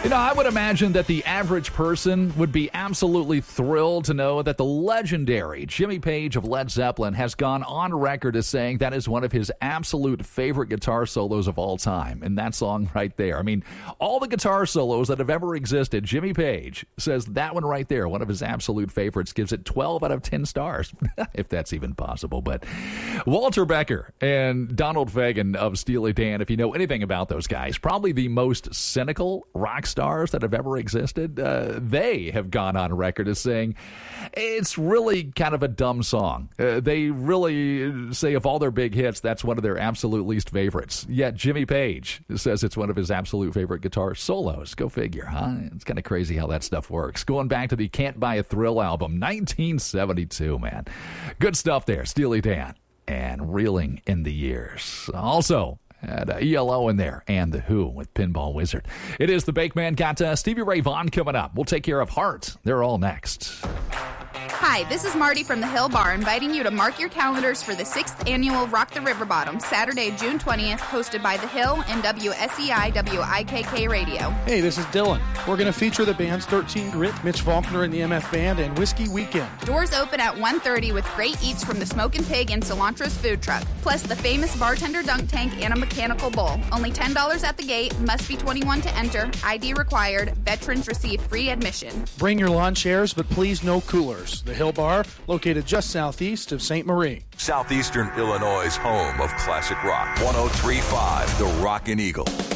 I would imagine that the average person would be absolutely thrilled to know that the legendary Jimmy Page of Led Zeppelin has gone on record as saying that is one of his absolute favorite guitar solos of all time. And that song right there. I mean, all the guitar solos that have ever existed, Jimmy Page says that one right there, one of his absolute favorites, gives it 12 out of 10 stars, if that's even possible. But Walter Becker and Donald Fagen of Steely Dan, if you know anything about those guys, probably the most cynical rock stars that have ever existed. They have gone on record as saying it's really kind of a dumb song. They really say of all their big hits, that's one of their absolute least favorites. Yet Jimmy Page says it's one of his absolute favorite guitar solos. Go figure, huh? It's kind of crazy how that stuff works. Going back to the Can't Buy a Thrill album, 1972, man. Good stuff there, Steely Dan and Reeling in the Years. Also, had ELO in there and The Who with Pinball Wizard. It is the Bake Man. Got Stevie Ray Vaughan coming up. We'll take care of Heart. They're all next. Hi, this is Marty from the Hill Bar, inviting you to mark your calendars for the 6th annual Rock the River Bottom, Saturday, June 20th, hosted by The Hill and WSEI WIKK Radio. Hey, this is Dylan. We're going to feature the bands 13 Grit, Mitch Faulkner and the MF Band, and Whiskey Weekend. Doors open at 1:30 with great eats from the Smokin' Pig and Cilantro's food truck, plus the famous bartender dunk tank and a mechanical bull. Only $10 at the gate, must be 21 to enter, ID required, veterans receive free admission. Bring your lawn chairs, but please no coolers. The Hill Bar, located just southeast of St. Marie. Southeastern Illinois' home of classic rock. 103.5 The Rockin' Eagle.